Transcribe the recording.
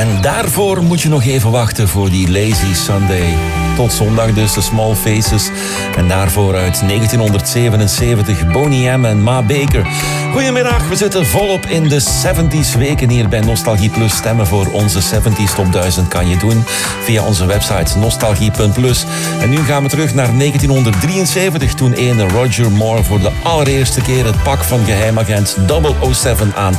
En daarvoor moet je nog even wachten voor die Lazy Sunday. Tot zondag dus, de Small Faces. En daarvoor uit 1977 Boney M en Ma Baker. Goedemiddag, we zitten volop in de 70s weken hier bij Nostalgie Plus. Stemmen voor onze 70s Top 1000 kan je doen via onze website nostalgie.plus. En nu gaan we terug naar 1973, toen ene Roger Moore voor de allereerste keer het pak van geheimagent 007 aantrok.